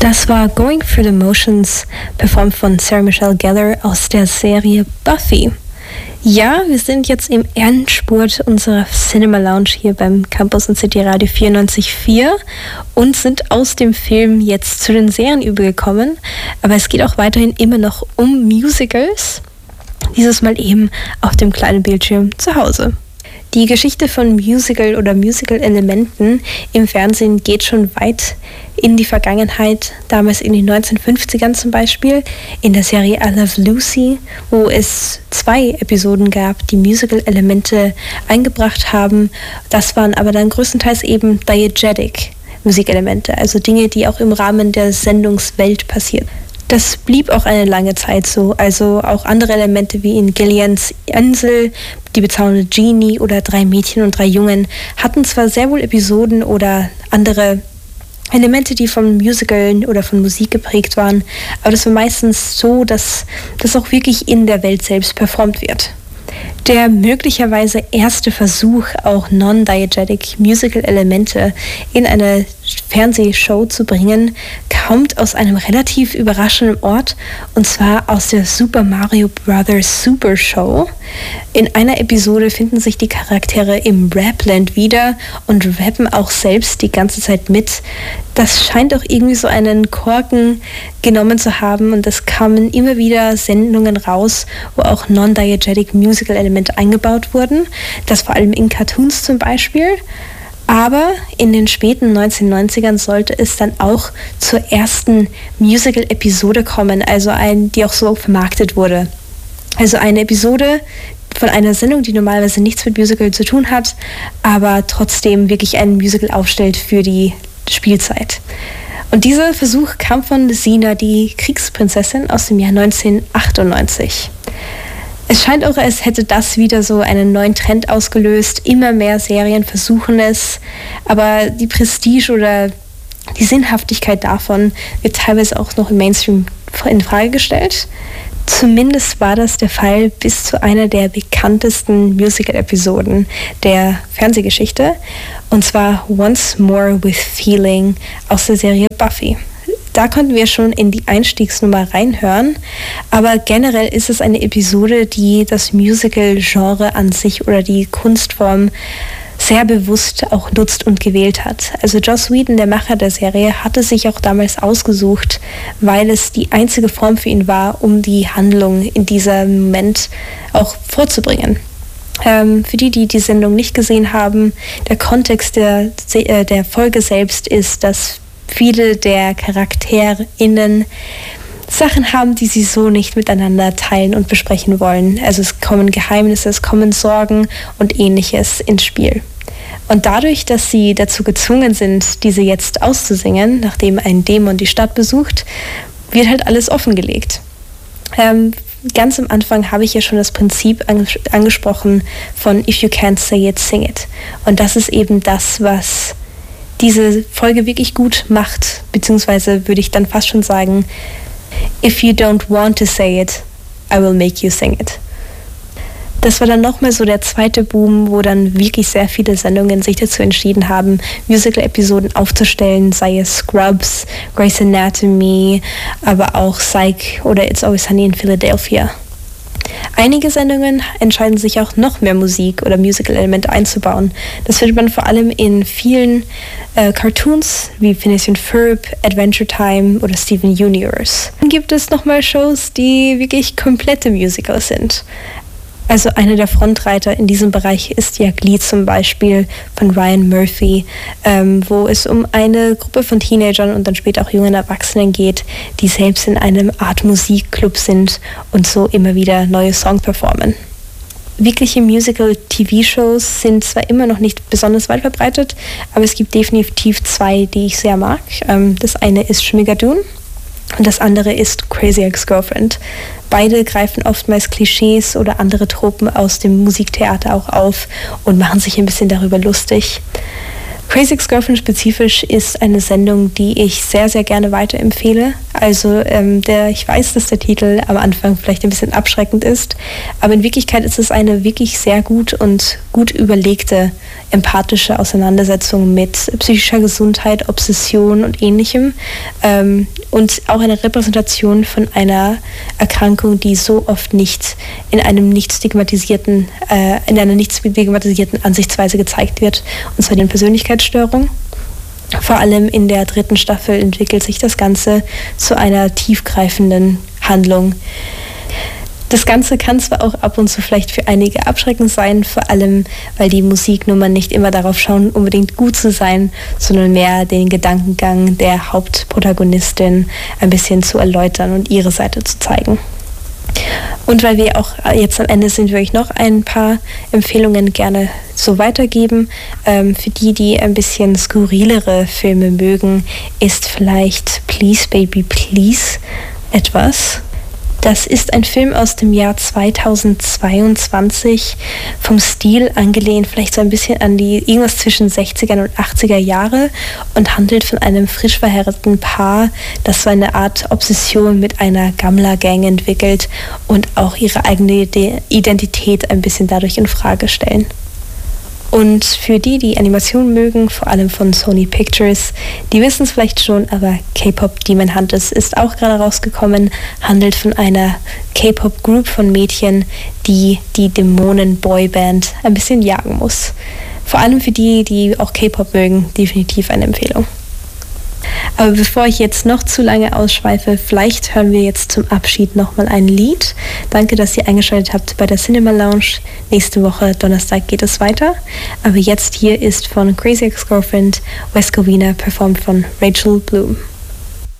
Das war Going Through the Motions, performt von Sarah Michelle Gellar aus der Serie Buffy. Ja, wir sind jetzt im Endspurt unserer Cinema Lounge hier beim Campus und City Radio 94.4 und sind aus dem Film jetzt zu den Serien übergekommen. Aber es geht auch weiterhin immer noch um Musicals, dieses Mal eben auf dem kleinen Bildschirm zu Hause. Die Geschichte von Musical oder Musical-Elementen im Fernsehen geht schon weit in die Vergangenheit, damals in den 1950ern zum Beispiel, in der Serie I Love Lucy, wo es 2 Episoden gab, die Musical-Elemente eingebracht haben. Das waren aber dann größtenteils eben diegetic Musikelemente, also Dinge, die auch im Rahmen der Sendungswelt passieren. Das blieb auch eine lange Zeit so, also auch andere Elemente wie in Gillians Insel, die bezaubernde Genie oder 3 Mädchen und 3 Jungen hatten zwar sehr wohl Episoden oder andere Elemente, die von Musicalen oder von Musik geprägt waren, aber das war meistens so, dass das auch wirklich in der Welt selbst performt wird. Der möglicherweise erste Versuch, auch non-diegetic Musical-Elemente in eine Fernsehshow zu bringen, kommt aus einem relativ überraschenden Ort, und zwar aus der Super Mario Bros. Super Show. In einer Episode finden sich die Charaktere im Rapland wieder und rappen auch selbst die ganze Zeit mit. Das scheint auch irgendwie so einen Korken genommen zu haben, und es kamen immer wieder Sendungen raus, wo auch non-diegetic Musical-Elemente eingebaut wurden. Das vor allem in Cartoons zum Beispiel. Aber in den späten 1990ern sollte es dann auch zur ersten Musical-Episode kommen, also die auch so vermarktet wurde. Also eine Episode von einer Sendung, die normalerweise nichts mit Musical zu tun hat, aber trotzdem wirklich ein Musical aufstellt für die Spielzeit. Und dieser Versuch kam von Xena, die Kriegsprinzessin, aus dem Jahr 1998. Es scheint auch, als hätte das wieder so einen neuen Trend ausgelöst. Immer mehr Serien versuchen es, aber die Prestige oder die Sinnhaftigkeit davon wird teilweise auch noch im Mainstream in Frage gestellt. Zumindest war das der Fall bis zu einer der bekanntesten Musical-Episoden der Fernsehgeschichte, und zwar Once More with Feeling aus der Serie Buffy. Da konnten wir schon in die Einstiegsnummer reinhören, aber generell ist es eine Episode, die das Musical-Genre an sich oder die Kunstform sehr bewusst auch nutzt und gewählt hat. Also Joss Whedon, der Macher der Serie, hatte sich auch damals ausgesucht, weil es die einzige Form für ihn war, um die Handlung in diesem Moment auch vorzubringen. Für die Sendung nicht gesehen haben, der Kontext der Folge selbst ist, dass viele der CharakterInnen Sachen haben, die sie so nicht miteinander teilen und besprechen wollen. Also es kommen Geheimnisse, es kommen Sorgen und Ähnliches ins Spiel. Und dadurch, dass sie dazu gezwungen sind, diese jetzt auszusingen, nachdem ein Dämon die Stadt besucht, wird halt alles offengelegt. Ganz am Anfang habe ich ja schon das Prinzip angesprochen von If you can't say it, sing it. Und das ist eben das, was diese Folge wirklich gut macht, beziehungsweise würde ich dann fast schon sagen, if you don't want to say it, I will make you sing it. Das war dann nochmal so der zweite Boom, wo dann wirklich sehr viele Sendungen sich dazu entschieden haben, Musical-Episoden aufzustellen, sei es Scrubs, Grey's Anatomy, aber auch Psych oder It's Always Sunny in Philadelphia. Einige Sendungen entscheiden sich auch noch mehr Musik- oder Musical-Elemente einzubauen. Das findet man vor allem in vielen Cartoons wie Phineas und Ferb, Adventure Time oder Steven Universe. Dann gibt es nochmal Shows, die wirklich komplette Musicals sind. Also einer der Frontreiter in diesem Bereich ist ja Glee zum Beispiel von Ryan Murphy, wo es um eine Gruppe von Teenagern und dann später auch jungen Erwachsenen geht, die selbst in einem Art Musikclub sind und so immer wieder neue Songs performen. Wirkliche Musical-TV-Shows sind zwar immer noch nicht besonders weit verbreitet, aber es gibt definitiv 2, die ich sehr mag. Das eine ist Schmigadoon und das andere ist Crazy Ex-Girlfriend. Beide greifen oftmals Klischees oder andere Tropen aus dem Musiktheater auch auf und machen sich ein bisschen darüber lustig. Crazy Ex-Girlfriend spezifisch ist eine Sendung, die ich sehr, sehr gerne weiterempfehle. Also ich weiß, dass der Titel am Anfang vielleicht ein bisschen abschreckend ist, aber in Wirklichkeit ist es eine wirklich sehr gut überlegte, empathische Auseinandersetzung mit psychischer Gesundheit, Obsession und Ähnlichem und auch eine Repräsentation von einer Erkrankung, die so oft nicht in einer nicht stigmatisierten Ansichtsweise gezeigt wird, und zwar die Persönlichkeitsstörung. Vor allem in der 3. Staffel entwickelt sich das Ganze zu einer tiefgreifenden Handlung. Das Ganze kann zwar auch ab und zu vielleicht für einige abschreckend sein, vor allem, weil die Musiknummern nicht immer darauf schauen, unbedingt gut zu sein, sondern mehr den Gedankengang der Hauptprotagonistin ein bisschen zu erläutern und ihre Seite zu zeigen. Und weil wir auch jetzt am Ende sind, würde ich noch ein paar Empfehlungen gerne so weitergeben. Für die ein bisschen skurrilere Filme mögen, ist vielleicht Please Baby Please etwas. Das ist ein Film aus dem Jahr 2022, vom Stil angelehnt vielleicht so ein bisschen an die irgendwas zwischen 60er und 80er Jahre und handelt von einem frisch verheirateten Paar, das so eine Art Obsession mit einer Gammler-Gang entwickelt und auch ihre eigene Identität ein bisschen dadurch in Frage stellen. Und für die Animation mögen, vor allem von Sony Pictures, die wissen es vielleicht schon, aber K-Pop Demon Hunters ist auch gerade rausgekommen, handelt von einer K-Pop-Group von Mädchen, die Dämonen-Boyband ein bisschen jagen muss. Vor allem für die auch K-Pop mögen, definitiv eine Empfehlung. Aber bevor ich jetzt noch zu lange ausschweife, vielleicht hören wir jetzt zum Abschied nochmal ein Lied. Danke, dass ihr eingeschaltet habt bei der Cinema Lounge. Nächste Woche, Donnerstag, geht es weiter. Aber jetzt hier ist von Crazy Ex-Girlfriend West Covina, performt von Rachel Bloom.